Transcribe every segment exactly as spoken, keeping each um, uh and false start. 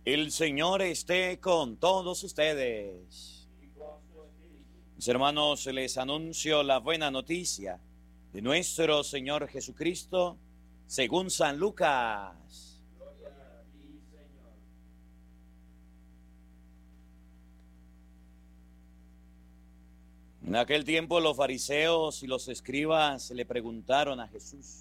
El Señor esté con todos ustedes. Mis hermanos, les anuncio la buena noticia de nuestro Señor Jesucristo según San Lucas. Gloria a ti, Señor. En aquel tiempo los fariseos y los escribas le preguntaron a Jesús: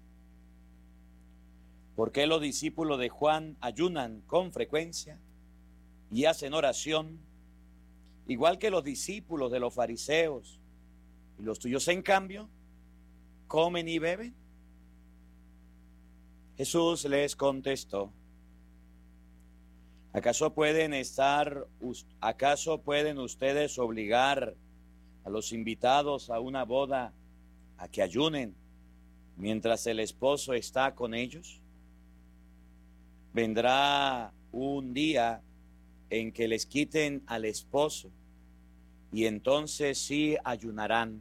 ¿por qué los discípulos de Juan ayunan con frecuencia y hacen oración, igual que los discípulos de los fariseos, y los tuyos en cambio comen y beben? Jesús les contestó: ¿Acaso pueden estar, acaso pueden ustedes obligar a los invitados a una boda a que ayunen mientras el esposo está con ellos? Vendrá un día en que les quiten al esposo y entonces sí ayunarán.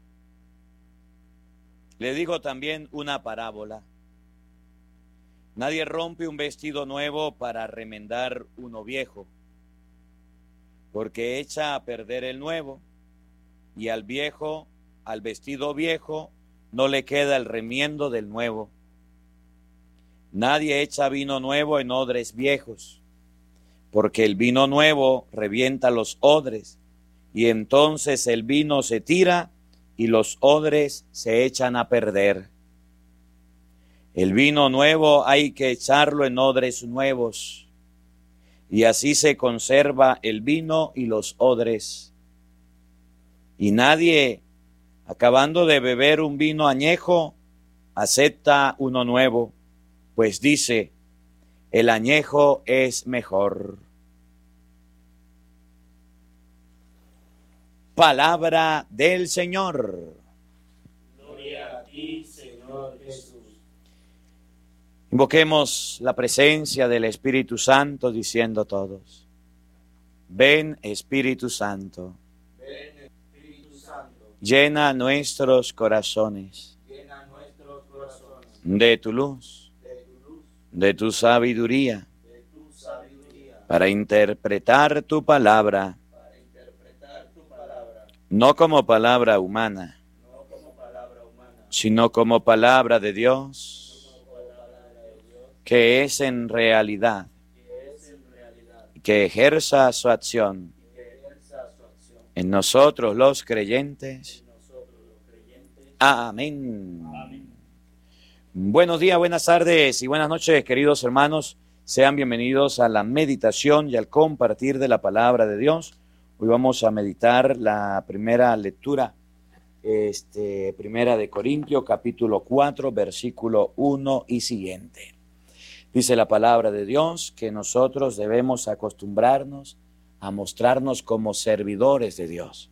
Le digo también una parábola. Nadie rompe un vestido nuevo para remendar uno viejo, porque echa a perder el nuevo, y al viejo, al vestido viejo, no le queda el remiendo del nuevo. Nadie echa vino nuevo en odres viejos, porque el vino nuevo revienta los odres, y entonces el vino se tira y los odres se echan a perder. El vino nuevo hay que echarlo en odres nuevos, y así se conserva el vino y los odres. Y nadie, acabando de beber un vino añejo, acepta uno nuevo, pues dice: el añejo es mejor. Palabra del Señor. Gloria a ti, Señor Jesús. Invoquemos la presencia del Espíritu Santo diciendo todos: ven, Espíritu Santo. Ven, Espíritu Santo. Llena nuestros corazones Llena nuestros corazones de tu luz, de tu luz, de tu sabiduría, de tu sabiduría, para interpretar tu palabra, para interpretar tu palabra, no como palabra humana, no como palabra humana, sino como palabra de Dios, como palabra de Dios, que es en realidad, que es en realidad, que ejerza su acción y que ejerza su acción en nosotros los creyentes. en nosotros los creyentes. Amén. Amén. Buenos días, buenas tardes y buenas noches, queridos hermanos. Sean bienvenidos a la meditación y al compartir de la palabra de Dios. Hoy vamos a meditar la primera lectura, este, primera de Corintios, capítulo cuatro, versículo uno y siguiente. Dice la palabra de Dios que nosotros debemos acostumbrarnos a mostrarnos como servidores de Dios.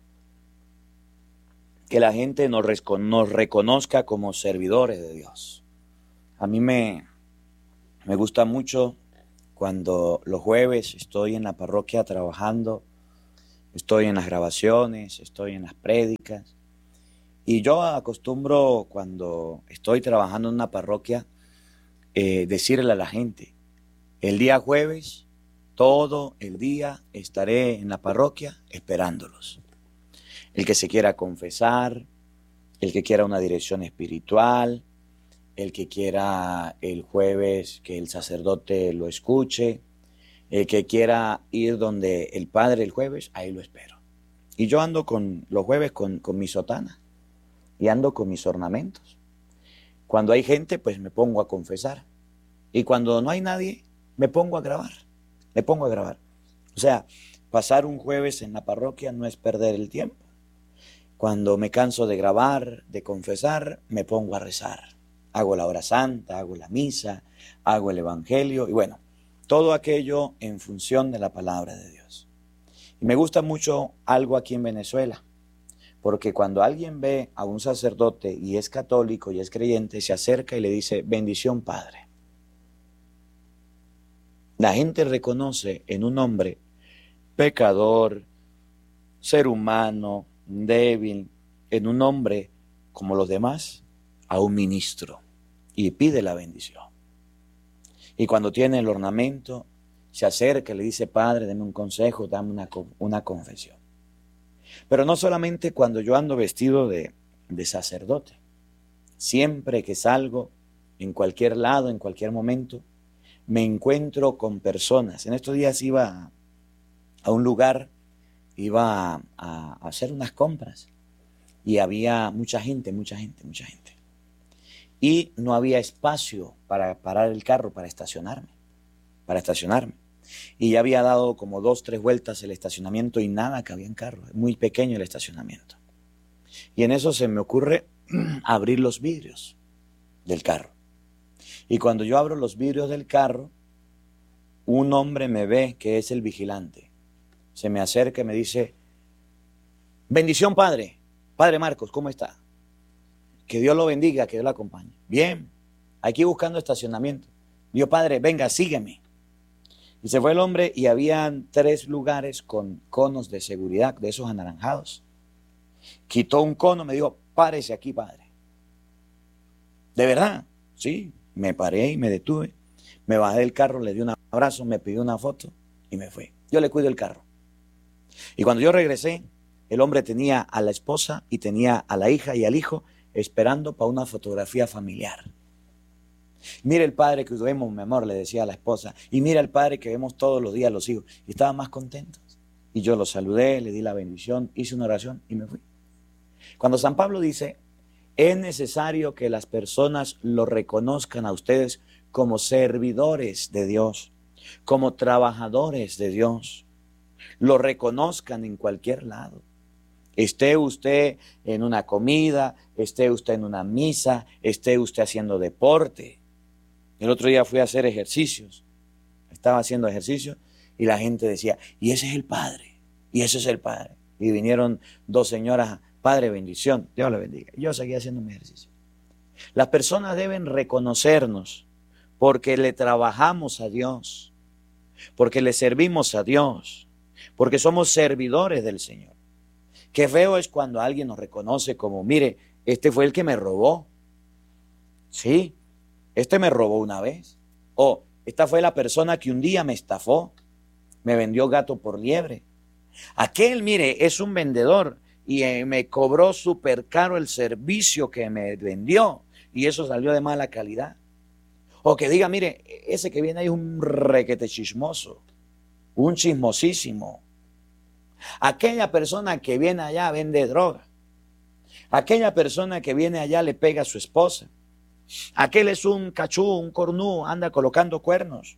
Que la gente nos, nos reconozca como servidores de Dios. A mí me, me gusta mucho cuando los jueves estoy en la parroquia trabajando, estoy en las grabaciones, estoy en las prédicas, y yo acostumbro cuando estoy trabajando en una parroquia eh, decirle a la gente: el día jueves, todo el día estaré en la parroquia esperándolos. El que se quiera confesar, el que quiera una dirección espiritual, el que quiera el jueves que el sacerdote lo escuche, el que quiera ir donde el padre el jueves, ahí lo espero. Y yo ando con los jueves con, con mi sotana y ando con mis ornamentos. Cuando hay gente, pues me pongo a confesar. Y cuando no hay nadie, me pongo a grabar. Me pongo a grabar. O sea, pasar un jueves en la parroquia no es perder el tiempo. Cuando me canso de grabar, de confesar, me pongo a rezar. Hago la hora santa, hago la misa, hago el evangelio y bueno, todo aquello en función de la palabra de Dios. Y me gusta mucho algo aquí en Venezuela, porque cuando alguien ve a un sacerdote y es católico y es creyente, se acerca y le dice: bendición, Padre. La gente reconoce en un hombre pecador, ser humano, débil, en un hombre como los demás, a un ministro, y pide la bendición. Y cuando tiene el ornamento, se acerca y le dice, Padre, dame un consejo, dame una, una confesión. Pero no solamente cuando yo ando vestido de, de sacerdote. Siempre que salgo, en cualquier lado, en cualquier momento, me encuentro con personas. En estos días iba a, a un lugar, iba a, a hacer unas compras y había mucha gente, mucha gente, mucha gente. Y no había espacio para parar el carro, para estacionarme, para estacionarme. Y ya había dado como dos, tres vueltas el estacionamiento y nada cabía en carro, muy pequeño el estacionamiento. Y en eso se me ocurre abrir los vidrios del carro. Y cuando yo abro los vidrios del carro, un hombre me ve que es el vigilante. Se me acerca y me dice, bendición padre, padre Marcos, ¿cómo está? Que Dios lo bendiga, que Dios lo acompañe. Bien, aquí buscando estacionamiento. Dios padre, venga, sígueme. Y se fue el hombre y habían tres lugares con conos de seguridad, de esos anaranjados. Quitó un cono, me dijo, párese aquí, padre. ¿De verdad? Sí, me paré y me detuve. Me bajé del carro, le di un abrazo, me pidió una foto y me fui. Yo le cuido el carro. Y cuando yo regresé, el hombre tenía a la esposa y tenía a la hija y al hijo esperando para una fotografía familiar. Mira el padre que vemos, mi amor, le decía a la esposa, y mira el padre que vemos todos los días los hijos. Y estaban más contentos. Y yo los saludé, le di la bendición, hice una oración y me fui. Cuando San Pablo dice, es necesario que las personas lo reconozcan a ustedes como servidores de Dios, como trabajadores de Dios, lo reconozcan en cualquier lado. Esté usted en una comida, esté usted en una misa, esté usted haciendo deporte. El otro día fui a hacer ejercicios, estaba haciendo ejercicio y la gente decía, y ese es el padre, y ese es el padre. Y vinieron dos señoras, padre, bendición, Dios le bendiga. Yo seguía haciendo mi ejercicio. Las personas deben reconocernos porque le trabajamos a Dios, porque le servimos a Dios, porque somos servidores del Señor. Qué feo es cuando alguien nos reconoce como, mire, este fue el que me robó. Sí, este me robó una vez. O esta fue la persona que un día me estafó, me vendió gato por liebre. Aquel, mire, es un vendedor y eh, me cobró súper caro el servicio que me vendió y eso salió de mala calidad. O que diga, mire, ese que viene ahí es un requete chismoso, un chismosísimo. Aquella persona que viene allá vende droga. Aquella persona que viene allá le pega a su esposa. Aquel es un cachú, un cornú, anda colocando cuernos.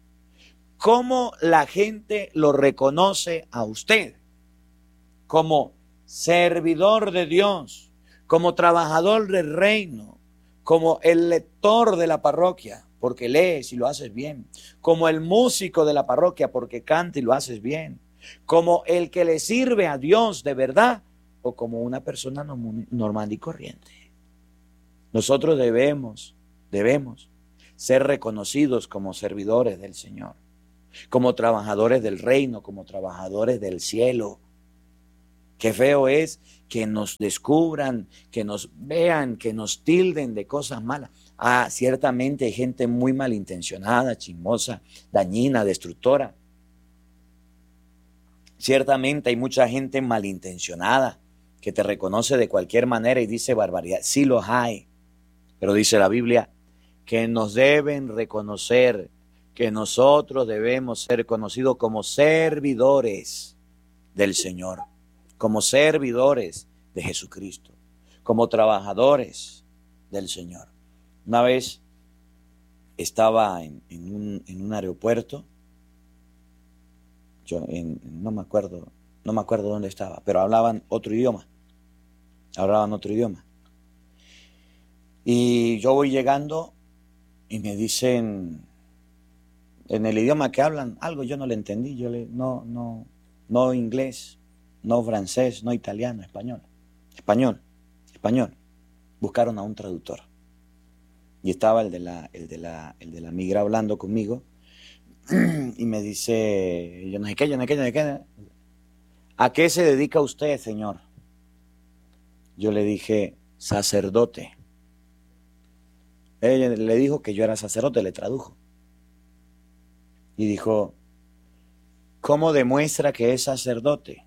¿Cómo la gente lo reconoce a usted? Como servidor de Dios, como trabajador del reino, como el lector de la parroquia, porque lees y lo haces bien, como el músico de la parroquia, porque canta y lo haces bien, como el que le sirve a Dios de verdad, o como una persona normal y corriente. Nosotros debemos, debemos ser reconocidos como servidores del Señor, como trabajadores del reino, como trabajadores del cielo. Qué feo es que nos descubran, que nos vean, que nos tilden de cosas malas. Ah, ciertamente hay gente muy malintencionada, chismosa, dañina, destructora. Ciertamente hay mucha gente malintencionada que te reconoce de cualquier manera y dice barbaridad. Sí los hay, pero dice la Biblia que nos deben reconocer, que nosotros debemos ser conocidos como servidores del Señor, como servidores de Jesucristo, como trabajadores del Señor. Una vez estaba en, en, un, en un aeropuerto, yo en, no me acuerdo, no me acuerdo dónde estaba, pero hablaban otro idioma, hablaban otro idioma. Y yo voy llegando y me dicen, en el idioma que hablan, algo yo no le entendí, yo le, no, no, no inglés, no francés, no italiano, español, español, español. Buscaron a un traductor. Y estaba el de la, el de la, el de la migra hablando conmigo y me dice, yo no sé qué, yo no sé qué, yo no sé qué. ¿A qué se dedica usted, señor? Yo le dije, sacerdote. Ella le dijo que yo era sacerdote, le tradujo. Y dijo, ¿cómo demuestra que es sacerdote?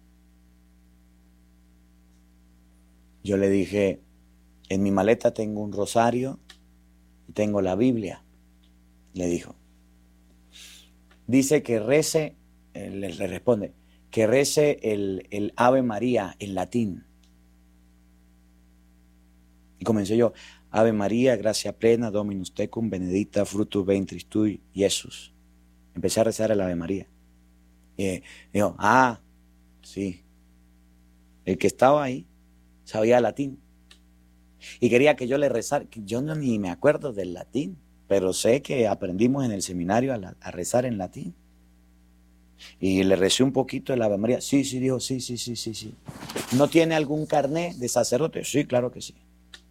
Yo le dije, en mi maleta tengo un rosario y tengo la Biblia. Le dijo, dice que rece, le, le responde, que rece el, el Ave María en latín. Y comencé yo, Ave María, gracia plena, Dominus tecum, benedicta fructus ventris tui, Jesús. Empecé a rezar el Ave María. Y dijo, ah, sí. El que estaba ahí sabía latín. Y quería que yo le rezara. Yo no, ni me acuerdo del latín, pero sé que aprendimos en el seminario a, la, a rezar en latín. Y le recé un poquito el Ave María. Sí, sí, dijo, sí, sí, sí, sí, sí. ¿No tiene algún carné de sacerdote? Sí, claro que sí.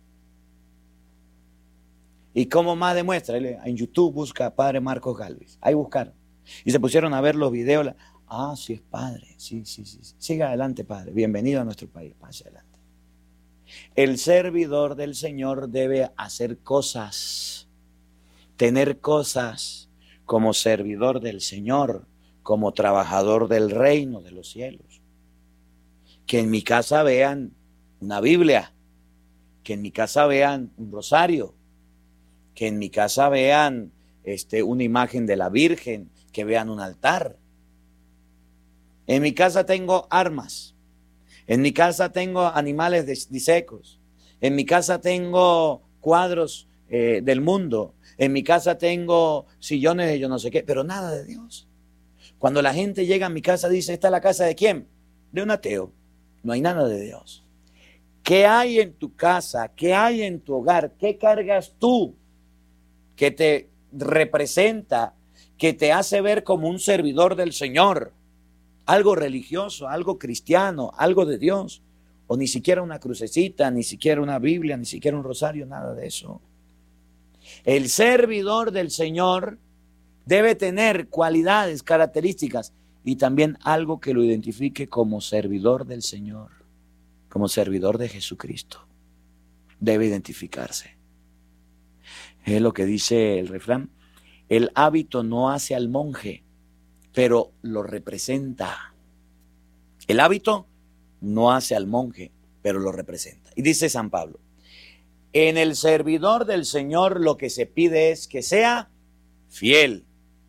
¿Y cómo más demuestra? En YouTube busca Padre Marcos Galvez. Ahí buscaron. Y se pusieron a ver los videos. Ah, sí es padre. Sí, sí, sí. sí. Siga adelante, padre. Bienvenido a nuestro país. Pase adelante. El servidor del Señor debe hacer cosas, tener cosas como servidor del Señor, como trabajador del reino de los cielos. Que en mi casa vean una Biblia, que en mi casa vean un rosario, que en mi casa vean este, una imagen de la Virgen, que vean un altar. En mi casa tengo armas, en mi casa tengo animales disecos, en mi casa tengo cuadros eh, del mundo, en mi casa tengo sillones de yo no sé qué, pero nada de Dios. Cuando la gente llega a mi casa dice, ¿esta es la casa de quién? De un ateo. No hay nada de Dios. ¿Qué hay en tu casa? ¿Qué hay en tu hogar? ¿Qué cargas tú que te representa, que te hace ver como un servidor del Señor? Algo religioso, algo cristiano, algo de Dios. O ni siquiera una crucecita, ni siquiera una Biblia, ni siquiera un rosario, nada de eso. El servidor del Señor debe tener cualidades, características y también algo que lo identifique como servidor del Señor, como servidor de Jesucristo. Debe identificarse. Es lo que dice el refrán. El hábito no hace al monje, pero lo representa. El hábito no hace al monje, pero lo representa. Y dice San Pablo, en el servidor del Señor lo que se pide es que sea fiel.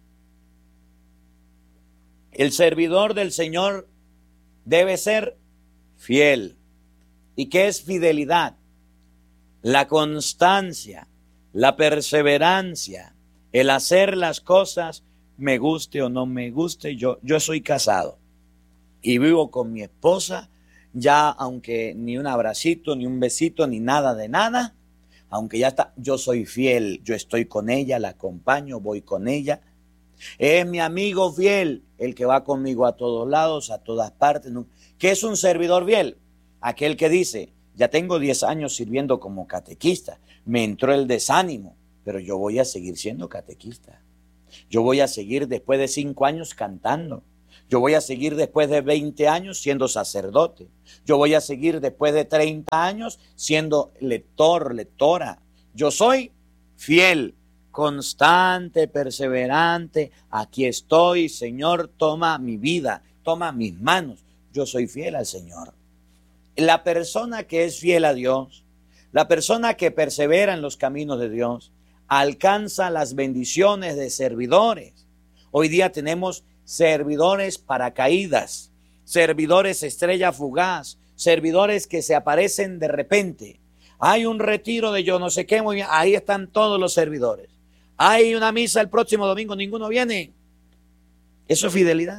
El servidor del Señor debe ser fiel. ¿Y qué es fidelidad? La constancia, la perseverancia, el hacer las cosas, me guste o no me guste. Yo, yo soy casado y vivo con mi esposa, ya aunque ni un abracito, ni un besito, ni nada de nada, aunque ya está, yo soy fiel, yo estoy con ella, la acompaño, voy con ella. Es mi amigo fiel, el que va conmigo a todos lados, a todas partes. ¿Qué es un servidor fiel? Aquel que dice, ya tengo diez años sirviendo como catequista, me entró el desánimo, pero yo voy a seguir siendo catequista. Yo voy a seguir después de cinco años cantando. Yo voy a seguir después de veinte años siendo sacerdote. Yo voy a seguir después de treinta años siendo lector, lectora. Yo soy fiel, constante, perseverante. Aquí estoy, Señor, toma mi vida, toma mis manos. Yo soy fiel al Señor. La persona que es fiel a Dios, la persona que persevera en los caminos de Dios, alcanza las bendiciones de servidores. Hoy día tenemos servidores paracaídas, servidores estrella fugaz, servidores que se aparecen de repente. Hay un retiro de yo no sé qué, muy bien, ahí están todos los servidores. Hay una misa el próximo domingo, ninguno viene. Eso es fidelidad.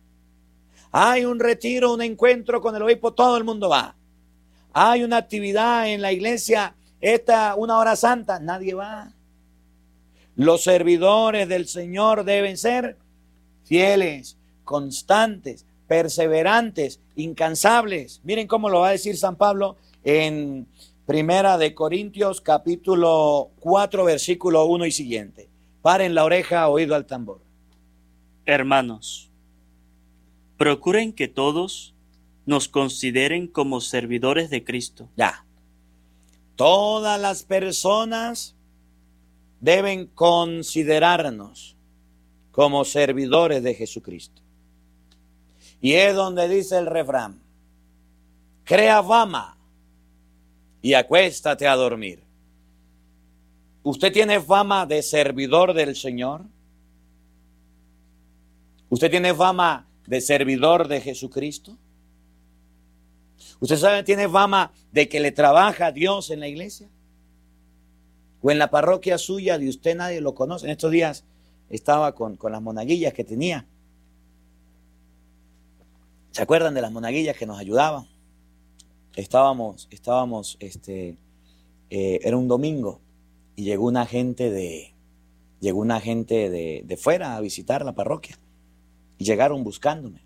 Hay un retiro, un encuentro con el obispo, todo el mundo va. Hay una actividad en la iglesia, esta una hora santa, nadie va. Los servidores del Señor deben ser fieles, constantes, perseverantes, incansables. Miren cómo lo va a decir San Pablo en Primera de Corintios, capítulo cuatro, versículo uno y siguiente. Paren la oreja, oído al tambor. Hermanos, procuren que todos nos consideren como servidores de Cristo. Ya. Todas las personas deben considerarnos como servidores de Jesucristo. Y es donde dice el refrán: crea fama y acuéstate a dormir. ¿Usted tiene fama de servidor del Señor? ¿Usted tiene fama de servidor de Jesucristo? ¿Usted sabe, tiene fama de que le trabaja a Dios en la iglesia? ¿O en la parroquia suya de usted nadie lo conoce? En estos días estaba con, con las monaguillas que tenía. ¿Se acuerdan de las monaguillas que nos ayudaban? Estábamos, estábamos, este, eh, era un domingo y llegó una gente de, llegó una gente de, de fuera a visitar la parroquia y llegaron buscándome.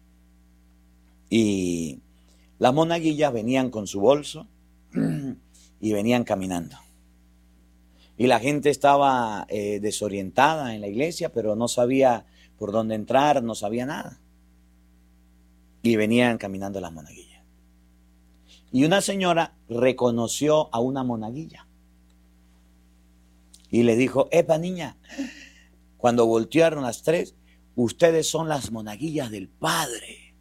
Y las monaguillas venían con su bolso y venían caminando. Y la gente estaba eh, desorientada en la iglesia, pero no sabía por dónde entrar, no sabía nada. Y venían caminando las monaguillas. Y una señora reconoció a una monaguilla. Y le dijo: epa, niña, cuando voltearon las tres, ustedes son las monaguillas del Padre.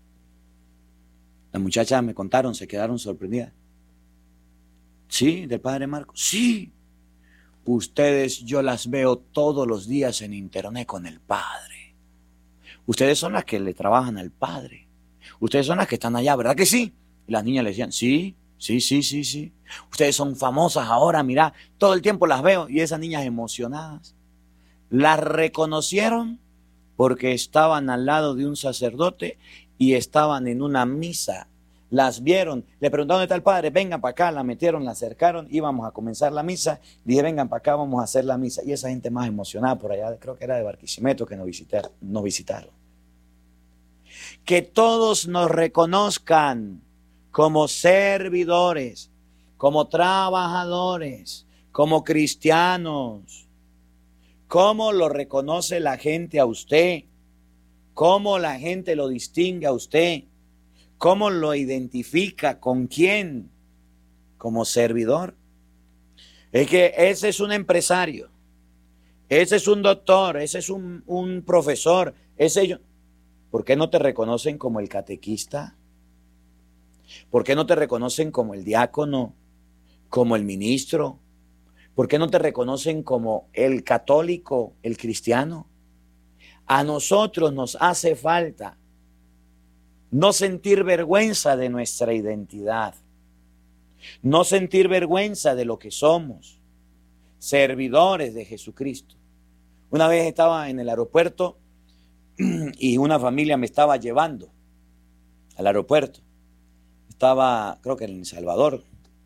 Las muchachas me contaron, se quedaron sorprendidas. Sí, del Padre Marcos. Sí, ustedes yo las veo todos los días en internet con el Padre. Ustedes son las que le trabajan al Padre. Ustedes son las que están allá, ¿verdad que sí? Y las niñas le decían: sí, sí, sí, sí, sí. Ustedes son famosas ahora, mirá, todo el tiempo las veo. Y esas niñas emocionadas las reconocieron porque estaban al lado de un sacerdote y estaban en una misa. Las vieron, le preguntaron: ¿dónde está el Padre? Vengan para acá, la metieron, la acercaron, íbamos a comenzar la misa. Dije: vengan para acá, vamos a hacer la misa. Y esa gente más emocionada por allá, creo que era de Barquisimeto, que nos visitaron. Nos visitaron. Que todos nos reconozcan como servidores, como trabajadores, como cristianos. ¿Cómo lo reconoce la gente a usted? ¿Cómo la gente lo distingue a usted? ¿Cómo lo identifica? ¿Con quién? Como servidor. Es que ese es un empresario, ese es un doctor, ese es un, un profesor, ese yo. ¿Por qué no te reconocen como el catequista? ¿Por qué no te reconocen como el diácono, como el ministro? ¿Por qué no te reconocen como el católico, el cristiano? A nosotros nos hace falta no sentir vergüenza de nuestra identidad, no sentir vergüenza de lo que somos, servidores de Jesucristo. Una vez estaba en el aeropuerto y una familia me estaba llevando al aeropuerto. Estaba, creo que en El Salvador.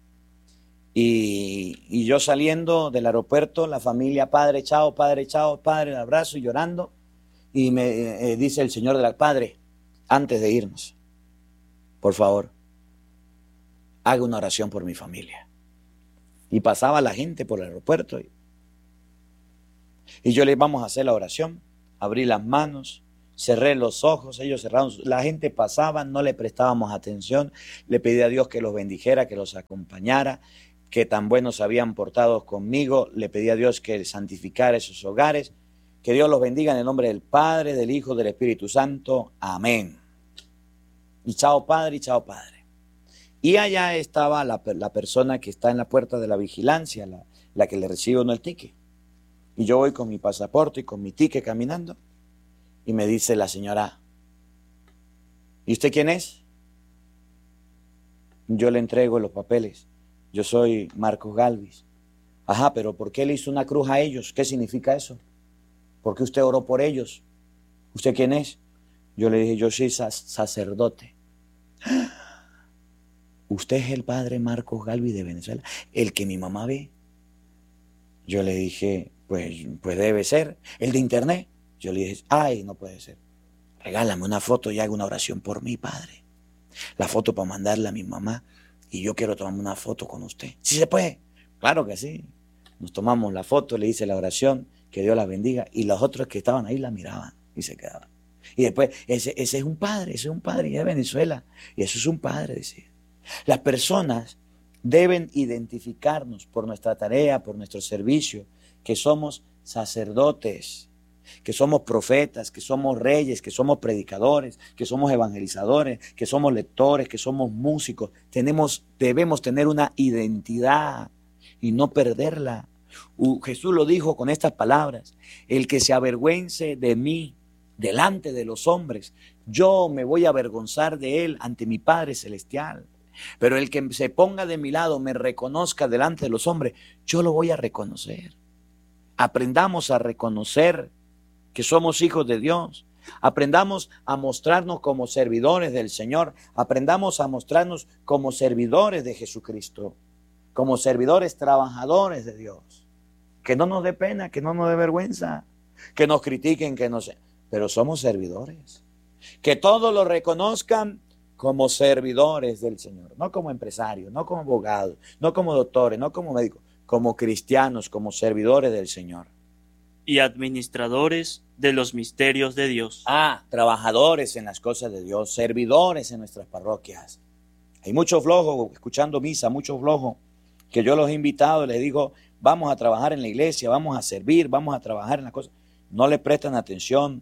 Y, y yo saliendo del aeropuerto, la familia: padre, chao, padre, chao, padre, el abrazo, y llorando. Y me eh, dice el señor de la: padre, antes de irnos, por favor, haga una oración por mi familia. Y pasaba la gente por el aeropuerto. Y, y yo les: vamos a hacer la oración. Abrí las manos, cerré los ojos, ellos cerraron. La gente pasaba, no le prestábamos atención. Le pedí a Dios que los bendijera, que los acompañara, que tan buenos habían portado conmigo. Le pedí a Dios que santificara esos hogares. Que Dios los bendiga en el nombre del Padre, del Hijo, del Espíritu Santo. Amén. Y chao, Padre, y chao, Padre. Y allá estaba la, la persona que está en la puerta de la vigilancia, la, la que le recibe uno el ticket. Y yo voy con mi pasaporte y con mi ticket caminando. Y me dice la señora: ¿y usted quién es? Yo le entrego los papeles. Yo soy Marcos Galvis. Ajá, pero ¿por qué le hizo una cruz a ellos? ¿Qué significa eso? ¿Por qué usted oró por ellos? ¿Usted quién es? Yo le dije: yo soy sacerdote. ¿Usted es el padre Marcos Galvis de Venezuela, el que mi mamá ve? Yo le dije: pues, pues debe ser. ¿El de internet? Yo le dije: ay, no puede ser. Regálame una foto y haga una oración por mí, padre. La foto para mandarla a mi mamá. Y yo quiero tomarme una foto con usted. ¿Sí se puede? Claro que sí. Nos tomamos la foto, le hice la oración, que Dios la bendiga. Y los otros que estaban ahí la miraban y se quedaban. Y después: ese, ese es un padre, ese es un padre de Venezuela. Y eso es un padre, decía. Las personas deben identificarnos por nuestra tarea, por nuestro servicio, que somos sacerdotes. que somos profetas, que somos reyes, que somos predicadores, que somos evangelizadores, que somos lectores, que somos músicos. Tenemos, debemos tener una identidad y no perderla. Uh, Jesús lo dijo con estas palabras: el que se avergüence de mí delante de los hombres, yo me voy a avergonzar de él ante mi Padre Celestial. Pero el que se ponga de mi lado, me reconozca delante de los hombres, yo lo voy a reconocer. Aprendamos a reconocer que somos hijos de Dios. Aprendamos a mostrarnos como servidores del Señor. Aprendamos a mostrarnos como servidores de Jesucristo, como servidores trabajadores de Dios. Que no nos dé pena, que no nos dé vergüenza, que nos critiquen, que no sé, pero somos servidores. Que todos lo reconozcan como servidores del Señor, no como empresarios, no como abogados, no como doctores, no como médicos, como cristianos, como servidores del Señor. Y administradores de los misterios de Dios. Ah, trabajadores en las cosas de Dios, servidores en nuestras parroquias. Hay muchos flojos escuchando misa, muchos flojos, que yo los he invitado, les digo, vamos a trabajar en la iglesia, vamos a servir, vamos a trabajar en las cosas. No le prestan atención,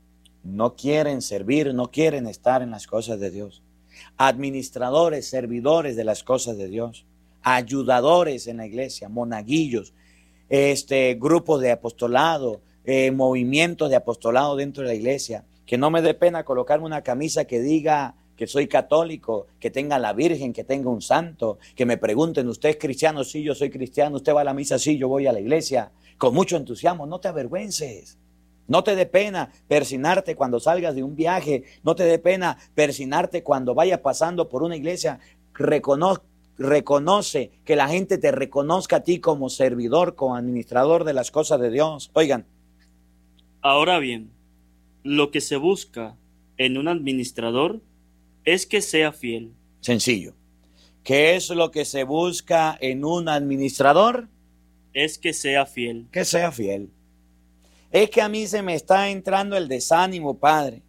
no quieren servir, no quieren estar en las cosas de Dios. Administradores, servidores de las cosas de Dios, ayudadores en la iglesia, monaguillos, este, grupos de apostolado, eh, movimientos de apostolado dentro de la iglesia. Que no me dé pena colocarme una camisa que diga que soy católico, que tenga la Virgen, que tenga un santo, que me pregunten, ¿usted es cristiano? Sí, yo soy cristiano. ¿Usted va a la misa? Sí, yo voy a la iglesia. Con mucho entusiasmo. No te avergüences. No te dé pena persignarte cuando salgas de un viaje. No te dé pena persignarte cuando vayas pasando por una iglesia. Recono- reconoce, que la gente te reconozca a ti como servidor, como administrador de las cosas de Dios. Oigan. Ahora bien, lo que se busca en un administrador es que sea fiel. Sencillo. ¿Qué es lo que se busca en un administrador? Es que sea fiel. Que sea fiel. Es que a mí se me está entrando el desánimo, Padre.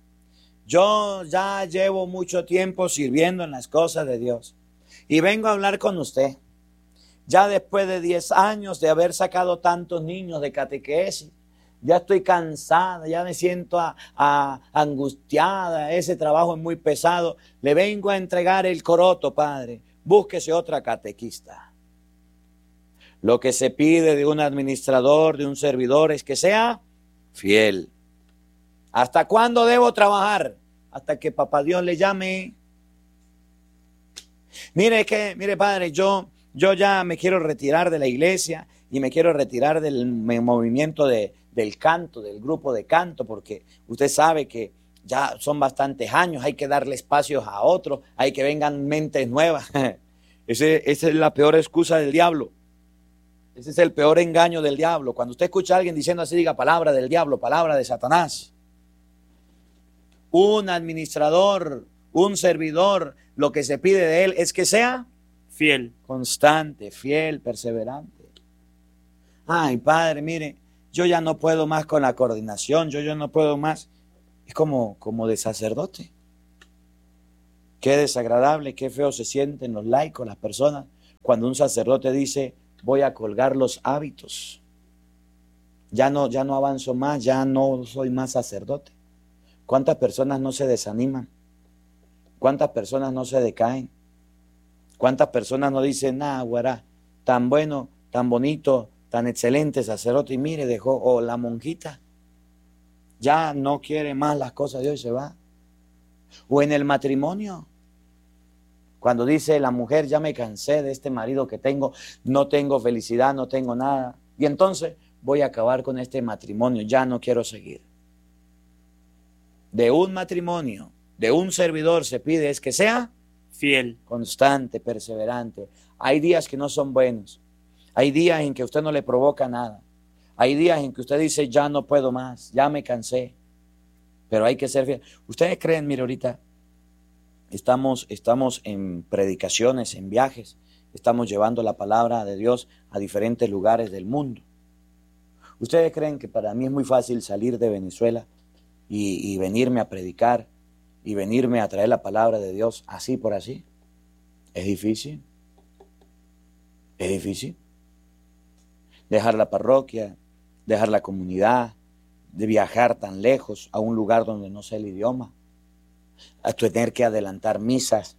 Yo ya llevo mucho tiempo sirviendo en las cosas de Dios y vengo a hablar con usted. Ya después de diez años de haber sacado tantos niños de catequesis, ya estoy cansada, ya me siento a, a, angustiada, ese trabajo es muy pesado. Le vengo a entregar el coroto, Padre. Búsquese otra catequista. Lo que se pide de un administrador, de un servidor, es que sea fiel. ¿Hasta cuándo debo trabajar? Hasta que Papá Dios le llame. Mire que, mire Padre, yo, yo ya me quiero retirar de la iglesia y me quiero retirar del movimiento de, del canto, del grupo de canto, porque usted sabe que ya son bastantes años, hay que darle espacios a otros, hay que vengan mentes nuevas. Ese, esa es la peor excusa del diablo. Ese es el peor engaño del diablo. Cuando usted escucha a alguien diciendo así, diga palabra del diablo, palabra de Satanás. Un administrador, un servidor, lo que se pide de él es que sea fiel, constante, fiel, perseverante. Ay, Padre, mire, yo ya no puedo más con la coordinación, yo ya no puedo más. Es como, como de sacerdote. Qué desagradable, qué feo se sienten los laicos, las personas, cuando un sacerdote dice, voy a colgar los hábitos. Ya no, ya no avanzo más, ya no soy más sacerdote. ¿Cuántas personas no se desaniman? ¿Cuántas personas no se decaen? ¿Cuántas personas no dicen, nada, güera, tan bueno, tan bonito, tan excelente sacerdote, y mire, dejó, o la monjita, ya no quiere más las cosas de Dios y se va? O en el matrimonio, cuando dice la mujer, ya me cansé de este marido que tengo, no tengo felicidad, no tengo nada, y entonces voy a acabar con este matrimonio, ya no quiero seguir. De un matrimonio, de un servidor se pide es que sea fiel, constante, perseverante. Hay días que no son buenos, hay días en que usted no le provoca nada, hay días en que usted dice, ya no puedo más, ya me cansé, pero hay que ser fiel. Ustedes creen, mire, ahorita estamos, estamos en predicaciones, en viajes, estamos llevando la palabra de Dios a diferentes lugares del mundo. ¿Ustedes creen que para mí es muy fácil salir de Venezuela y, y venirme a predicar y venirme a traer la palabra de Dios así por así? Es difícil. Es difícil. Dejar la parroquia, dejar la comunidad, de viajar tan lejos a un lugar donde no sé el idioma, a tener que adelantar misas,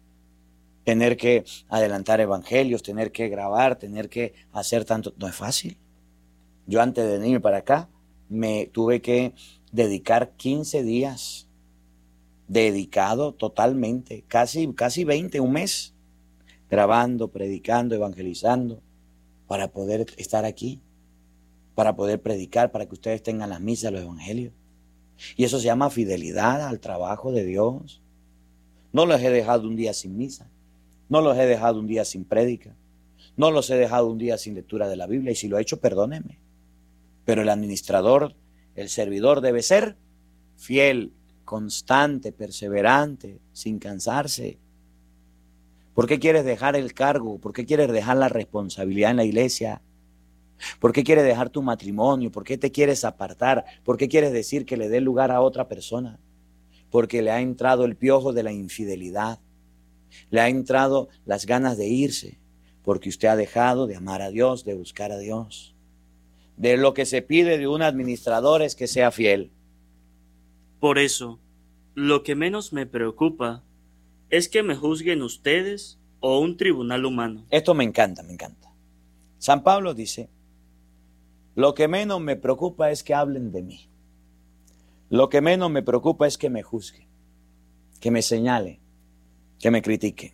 tener que adelantar evangelios, tener que grabar, tener que hacer tanto. No es fácil. Yo antes de venir para acá me tuve que dedicar quince días, dedicado totalmente, casi, casi veinte, un mes, grabando, predicando, evangelizando, para poder estar aquí, para poder predicar, para que ustedes tengan las misas, los evangelios. Y eso se llama fidelidad al trabajo de Dios. No los he dejado un día sin misa, no los he dejado un día sin prédica, no los he dejado un día sin lectura de la Biblia, y si lo he hecho, perdónenme. Pero el administrador, el servidor debe ser fiel, constante, perseverante, sin cansarse. ¿Por qué quieres dejar el cargo? ¿Por qué quieres dejar la responsabilidad en la iglesia? ¿Por qué quieres dejar tu matrimonio? ¿Por qué te quieres apartar? ¿Por qué quieres decir que le dé lugar a otra persona? Porque le ha entrado el piojo de la infidelidad. Le ha entrado las ganas de irse, porque usted ha dejado de amar a Dios, de buscar a Dios. De lo que se pide de un administrador es que sea fiel. Por eso, lo que menos me preocupa es que me juzguen ustedes o un tribunal humano. Esto me encanta, me encanta. San Pablo dice, lo que menos me preocupa es que hablen de mí. Lo que menos me preocupa es que me juzguen, que me señalen, que me critiquen.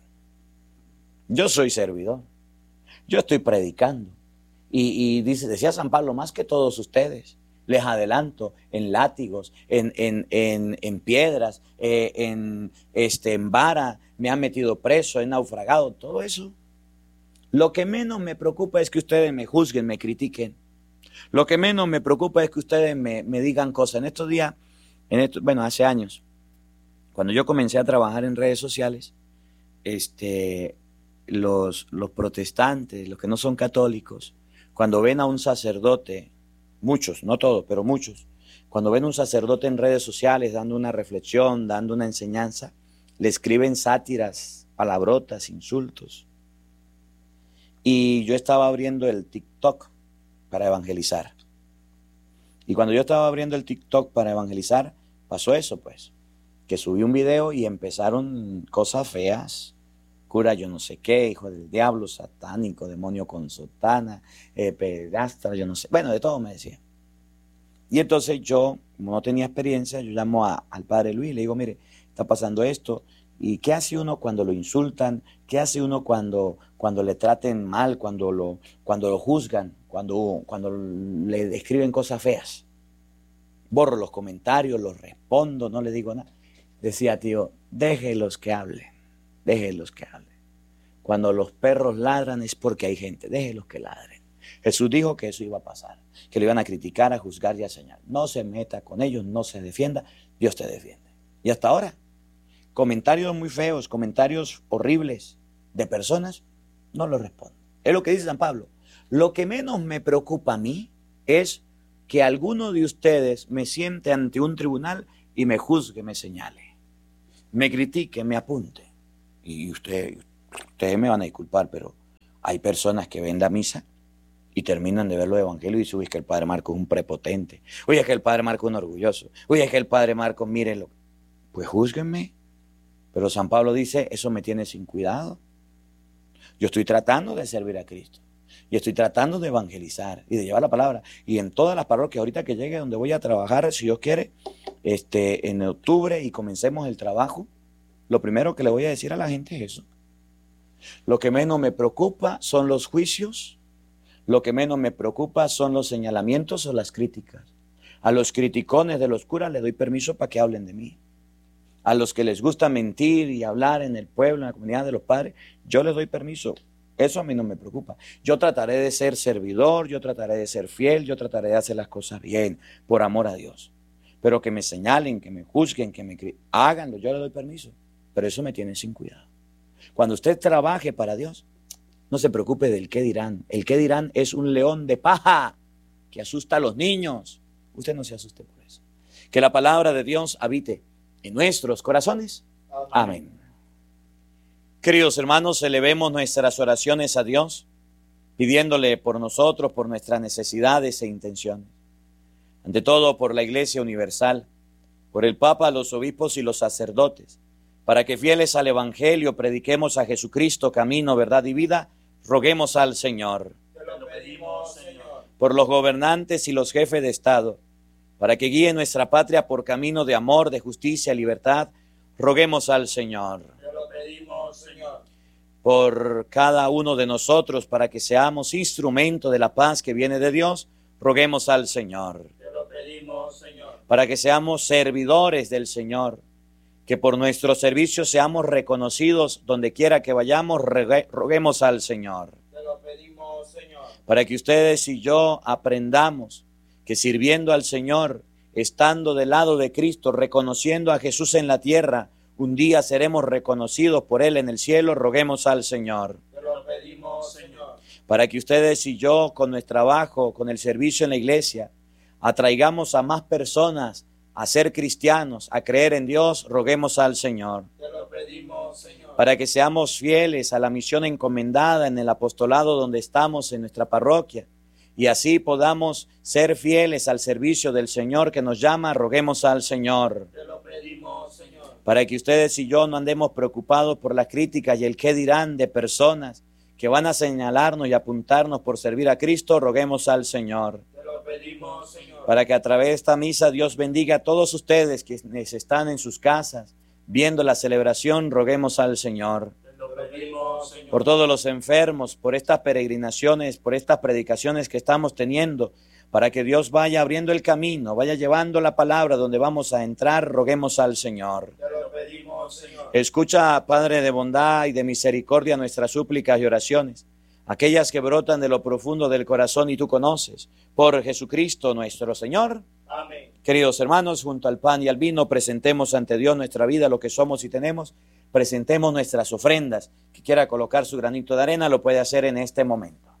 Yo soy servidor, yo estoy predicando. Y, y dice, decía San Pablo, más que todos ustedes, les adelanto, en látigos, en, en, en, en piedras, eh, en, este, en vara, me han metido preso, he naufragado, todo eso. Lo que menos me preocupa es que ustedes me juzguen, me critiquen. Lo que menos me preocupa es que ustedes me, me digan cosas. En estos días, en estos, bueno, hace años, cuando yo comencé a trabajar en redes sociales, este, los, los protestantes, los que no son católicos, cuando ven a un sacerdote, muchos, no todos, pero muchos, cuando ven a un sacerdote en redes sociales dando una reflexión, dando una enseñanza, le escriben sátiras, palabrotas, insultos. Y yo estaba abriendo el TikTok para evangelizar. Y cuando yo estaba abriendo el TikTok para evangelizar, pasó eso, pues, que subí un video y empezaron cosas feas. Cura yo no sé qué, hijo del diablo, satánico, demonio con sotana, eh, pedastra, yo no sé. Bueno, de todo me decía. Y entonces yo, como no tenía experiencia, yo llamo a, al padre Luis y le digo, mire, está pasando esto. ¿Y qué hace uno cuando lo insultan? ¿Qué hace uno cuando, cuando le traten mal, cuando lo, cuando lo juzgan, cuando, cuando le escriben cosas feas? Borro los comentarios, los respondo, no le digo nada. Decía, tío, déjelos que hablen, déjelos que hablen. Cuando los perros ladran es porque hay gente, déjelos que ladren. Jesús dijo que eso iba a pasar, que lo iban a criticar, a juzgar y a señalar. No se meta con ellos, no se defienda, Dios te defiende. Y hasta ahora, comentarios muy feos, comentarios horribles de personas, no los respondo. Es lo que dice San Pablo. Lo que menos me preocupa a mí es que alguno de ustedes me siente ante un tribunal y me juzgue, me señale, me critique, me apunte. Y usted, ustedes me van a disculpar, pero hay personas que ven la misa y terminan de ver los evangelios y dicen, uy, es que el padre Marcos es un prepotente, uy, es que el padre Marcos es un orgulloso, uy, es que el padre Marcos, mírenlo. Pues júzguenme. Pero San Pablo dice, eso me tiene sin cuidado. Yo estoy tratando de servir a Cristo. Y estoy tratando de evangelizar y de llevar la palabra. Y en todas las parroquias, ahorita que llegue donde voy a trabajar, si Dios quiere, este, en octubre y comencemos el trabajo, lo primero que le voy a decir a la gente es eso. Lo que menos me preocupa son los juicios. Lo que menos me preocupa son los señalamientos o las críticas. A los criticones de los curas les doy permiso para que hablen de mí. A los que les gusta mentir y hablar en el pueblo, en la comunidad de los padres, yo les doy permiso. Eso a mí no me preocupa. Yo trataré de ser servidor, yo trataré de ser fiel, yo trataré de hacer las cosas bien, por amor a Dios. Pero que me señalen, que me juzguen, que me críen, háganlo, yo les doy permiso. Pero eso me tiene sin cuidado. Cuando usted trabaje para Dios, no se preocupe del qué dirán. El qué dirán es un león de paja que asusta a los niños. Usted no se asuste por eso. Que la palabra de Dios habite en nuestros corazones. Amén. Amén. Queridos hermanos, elevemos nuestras oraciones a Dios, pidiéndole por nosotros, por nuestras necesidades e intenciones. ante todo por la Iglesia Universal, por el Papa, los obispos y los sacerdotes, para que fieles al Evangelio prediquemos a Jesucristo, camino, verdad y vida, roguemos al Señor. Te lo pedimos, Señor. Por los gobernantes y los jefes de Estado, para que guíen nuestra patria por camino de amor, de justicia y libertad, roguemos al Señor. Te lo pedimos, Señor. Por cada uno de nosotros, para que seamos instrumento de la paz que viene de Dios, roguemos al Señor. Te lo pedimos, Señor. Para que seamos servidores del Señor, que por nuestro servicio seamos reconocidos donde quiera que vayamos, roguemos al Señor. Te lo pedimos, Señor. Para que ustedes y yo aprendamos que sirviendo al Señor, estando del lado de Cristo, reconociendo a Jesús en la tierra, un día seremos reconocidos por Él en el cielo, roguemos al Señor. Te lo pedimos, Señor. Para que ustedes y yo, con nuestro trabajo, con el servicio en la iglesia, atraigamos a más personas a ser cristianos, a creer en Dios, roguemos al Señor. Te lo pedimos, Señor. Para que seamos fieles a la misión encomendada en el apostolado donde estamos en nuestra parroquia, y así podamos ser fieles al servicio del Señor que nos llama, roguemos al Señor. Te lo pedimos, Señor. Para que ustedes y yo no andemos preocupados por las críticas y el qué dirán de personas que van a señalarnos y apuntarnos por servir a Cristo, roguemos al Señor. Te lo pedimos, Señor. Para que a través de esta misa Dios bendiga a todos ustedes que están en sus casas viendo la celebración, roguemos al Señor. Te lo pedimos, Señor. Por todos los enfermos, por estas peregrinaciones, por estas predicaciones que estamos teniendo, para que Dios vaya abriendo el camino, vaya llevando la palabra donde vamos a entrar, roguemos al Señor. Te lo pedimos, Señor. Escucha, Padre de bondad y de misericordia, nuestras súplicas y oraciones, aquellas que brotan de lo profundo del corazón y tú conoces, por Jesucristo nuestro Señor. Amén. Queridos hermanos, junto al pan y al vino, presentemos ante Dios nuestra vida, lo que somos y tenemos, presentemos nuestras ofrendas. Que quiera colocar su granito de arena, lo puede hacer en este momento.